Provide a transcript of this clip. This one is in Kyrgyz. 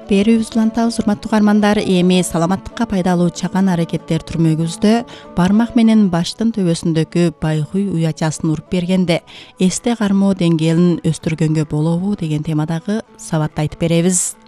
Берүүбүздү улантабыз, урматтуу угармандар. Эми саламаттыкка пайдалуу чаган аракеттер түрмөгүбүздө бармак менен баштын төбөсүндөгү байгуй уячасын уруп бергенде эсте кармоо деңгээлин өстүргөнгө болобу деген темадагы сабатты айтып беребиз.